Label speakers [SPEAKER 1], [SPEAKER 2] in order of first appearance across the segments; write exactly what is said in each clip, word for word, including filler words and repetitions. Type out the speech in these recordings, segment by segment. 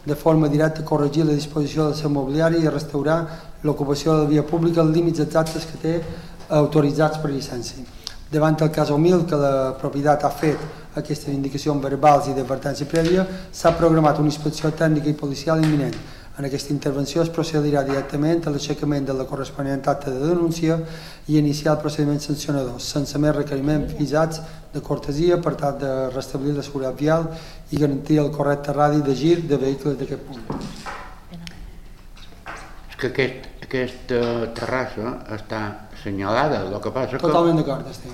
[SPEAKER 1] de forma directa corregir la disposició del seu mobiliari i restaurar l'ocupació de la via pública als límits exactes que té autoritzats per llicència. Davant el cas humil que la propietat ha fet aquestes indicacions verbals i d'advertència prèvia, s'ha programat una inspecció tècnica i policial imminent. En aquesta intervenció es procedirà directament a l'aixecament de la corresponent acta de denúncia i iniciar el procediment sancionador, sense més requeriments visats de cortesia per tal de restablir la seguretat vial i garantir el correcte radi de gir de vehicles d'aquest punt.
[SPEAKER 2] És que aquest, aquesta terrassa està assenyalada, el que passa que...
[SPEAKER 1] Totalment d'acord, estic.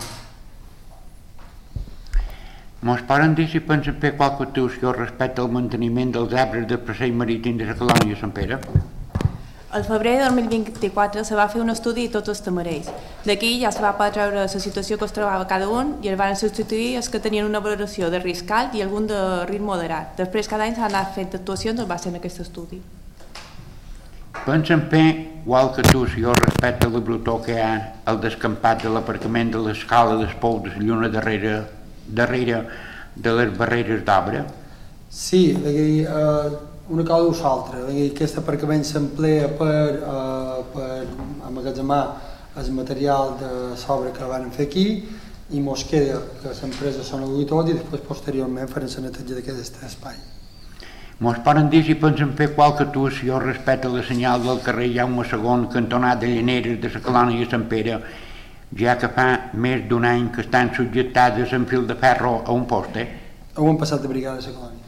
[SPEAKER 2] Mos poden dir si pensen fer qualque actuació respecte al manteniment dels arbres del passeig marítim de la colònia Sant Pere?
[SPEAKER 3] Al febrer del dos mil vint-i-quatre se va fer un estudi de tots els tamarells. D'aquí ja se va poder treure la situació que es trobava cada un i es van substituir els que tenien una valoració de risc alt i algun de risc moderat. Després cada any s'han anat fent actuacions, es va fer en aquest estudi.
[SPEAKER 2] Pensen fer qualque actuació respecte a la brutó que hi ha al descampat de l'aparcament de l'escala d'Espou de la Lluna darrere darrere de les barreres d'obra?
[SPEAKER 1] Sí, eh, una cosa o l'altra. Aquest aparcament s'emplea per, eh, per emmagatzemar el material de l'obra que van fer aquí i mos queda que l'empresa són auditors i després posteriorment farem la neteja d'aquest espai.
[SPEAKER 2] Mos poden dir si pensen fer qualque actuació respecte a la senyal del carrer Jaume segon, cantonat de Llaneres de la colònia Sant Pere, ja que fa més d'un any que estan subjectades en fil de ferro a un poste?
[SPEAKER 1] Ho hem passat de brigada a la colònia.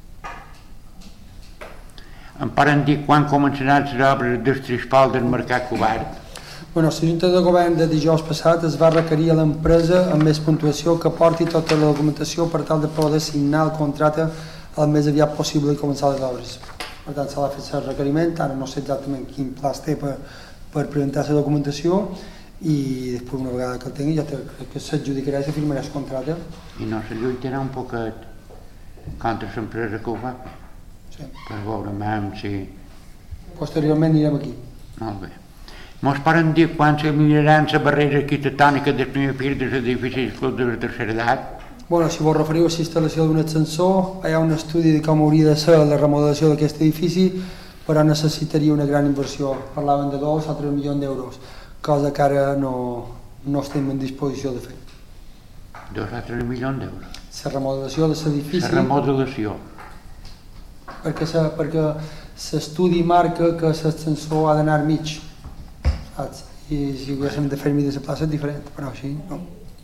[SPEAKER 2] Em poden dir quan començaran les obres del transport del Mercat Covard?
[SPEAKER 1] Bueno, la Junta de Govern de dijous passat es va requerir a l'empresa amb més puntuació que porti tota la documentació per tal de poder signar el contracte el més aviat possible i començar les obres. Per tant, s'ha de fer el requeriment, ara no sé exactament quin pla es té per, per presentar la documentació i després una vegada que el tingui ja crec que s'adjudicarà i se firmarà el contracte.
[SPEAKER 2] I no se lluitarà un poquet contra l'empresa que ho fa?
[SPEAKER 1] Sí.
[SPEAKER 2] Per veure amb si...
[SPEAKER 1] Posteriorment anirem aquí.
[SPEAKER 2] Molt bé. Mos poden dir quan s'eliminaran la barrera arquitectònica del primer pis dels edificis club de la tercera edat?
[SPEAKER 1] Bueno, si vos referiu a la instal·lació d'un ascensor, hi ha un estudi de com hauria de ser la remodelació d'aquest edifici, però necessitaria una gran inversió. Parlaven de dos o tres milions d'euros, cosa que ara no, no estem en disposició de fer.
[SPEAKER 2] Dos o tres milions d'euros?
[SPEAKER 1] La remodelació de l'edifici...
[SPEAKER 2] La remodelació.
[SPEAKER 1] Perquè, sa, perquè l'estudi marca que l'ascensor ha d'anar mig, saps? I si haguéssim de fer-m'hi de la plaça és diferent, però així no.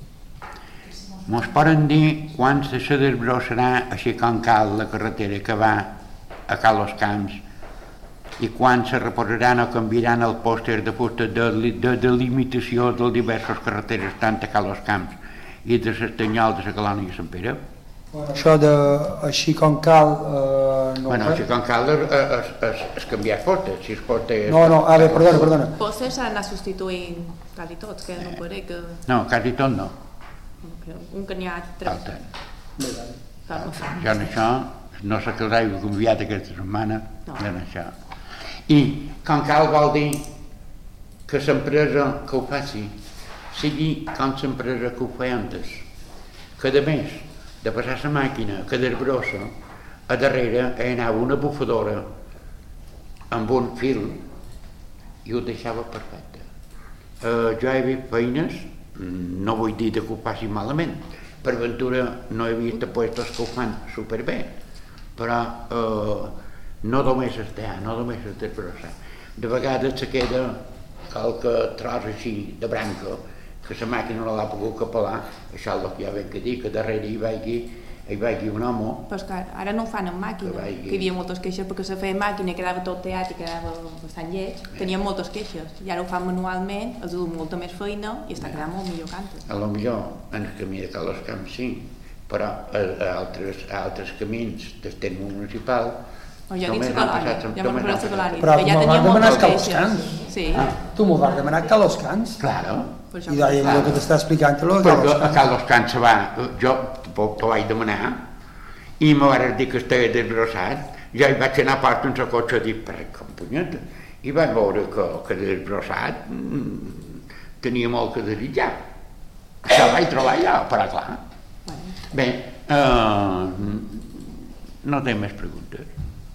[SPEAKER 2] Mos poden dir quan se desbrossarà així com cal la carretera que va a Calos Camps i quan se reposaran o canviaran el pòster de fusta de, de delimitació de diverses carreteres tant a Calos Camps i de l'Estanyol de la colònia de Sant Pere?
[SPEAKER 1] Bueno, això de així com cal... Eh, no,
[SPEAKER 2] bueno, així com cal és, és, és, és canviar pòster, si el pòster...
[SPEAKER 1] No, no, a veure, perdona, perdona.
[SPEAKER 3] Pòster s'han anat substituint quasi tots, que no pareix que...
[SPEAKER 2] No, quasi tot no.
[SPEAKER 3] Un que n'hi ha tres.
[SPEAKER 2] Ja en això no sé que l'heu canviat aquesta setmana, no. En això. I com cal vol dir que l'empresa que ho faci sigui com l'empresa que ho feia antes, que a més de passar la màquina que desbrossa, a darrere hi anava una bufadora amb un fil i ho deixava perfecte. Uh, jo he vist feines, no vull dir que ho passi malament, per ventura no he vist puestos que ho fan superbé, però eh, no només es té, no només es desbrossa. De vegades se queda qualque tros així de branca, que la màquina no l'ha pogut capelar, això és el que ja ben que dir, que darrere hi vagi, hi vagi un home...
[SPEAKER 3] Però és que ara no ho fan amb màquina, que, vagi... que hi havia moltes queixes perquè se feia màquina i quedava tot teat i quedava bastant lleig, tenien moltes queixes, i ara ho fan manualment, els du molta més feina i està quedant molt millor que antes.
[SPEAKER 2] A lo millor en el camí de Calos Camps sí, però a, a, altres, a altres camins del terme municipal
[SPEAKER 3] no, jo dic la colònia, jo m'ho refereixo a la colònia,
[SPEAKER 1] però
[SPEAKER 3] que ja tenia moltes queixes.
[SPEAKER 1] Sí. Ah, tu m'ho vas demanar a Calos Camps?
[SPEAKER 2] Claro.
[SPEAKER 1] I d'ahir el que t'està explicant-lo a
[SPEAKER 2] Calos Camps. A Calos Camps va, jo t'ho vaig demanar i me vas dir que estava desbrossat, ja hi vaig anar a part d'un cotxe i dic, per com punyeta, i vaig veure que, que desbrossat tenia molt que desitjar. Això vaig trobar allà, però clar. Bé, eh, no té més preguntes.